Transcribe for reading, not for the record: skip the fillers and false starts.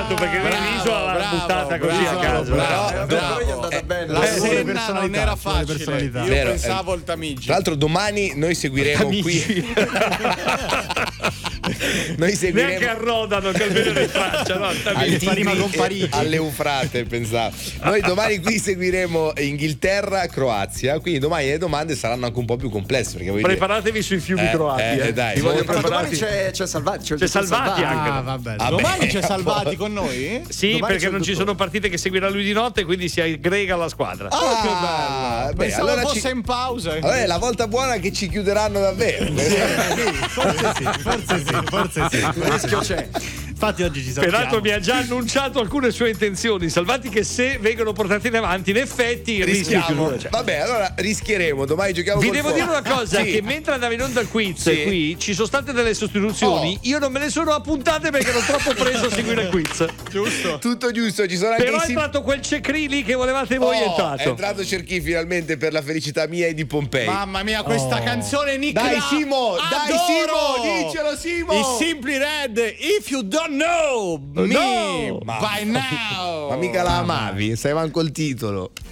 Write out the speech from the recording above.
sbagliato perché l'isola l'ha buttata così a caso. Però gli è andata bene. La Senna non era facile. Io pensavo al Tamigi. Tra l'altro domani noi seguiremo qui. Noi seguiremo neanche a Rodano che almeno di faccia, no? all'Eufrate, pensavo. Noi domani qui seguiremo Inghilterra-Croazia, quindi domani le domande saranno anche un po' più complesse perché preparatevi sui fiumi croati. Dai. Ma domani c'è Salvati. C'è Salvati anche. Vabbè. Domani c'è Salvati con noi? Sì, domani perché non ci sono partite che seguirà lui di notte, quindi si aggrega alla squadra. Che bello. Pensavo allora fosse in pausa. Allora è la volta buona che ci chiuderanno davvero. Forse sì. Il rischio c'è. Infatti oggi ci sappiamo. Peraltro mi ha già annunciato alcune sue intenzioni. Salvati che se vengono portati in avanti, in effetti rischiamo. Vabbè, allora rischieremo. Domani giochiamo. Vi devo dire una cosa: che mentre andava in onda il quiz, qui ci sono state delle sostituzioni. Io non me le sono appuntate perché ero troppo preso a seguire il quiz. Giusto. Tutto giusto. Ci sono anche però è entrato quel Cecri lì che volevate voi. È entrato Cerchi finalmente per la felicità mia e di Pompei. Mamma mia, questa canzone Nick. Dai Simo, dicelo Simo. I Simply Red, If You Don't Know Me by Now. Ma mica la amavi, sai manco il titolo.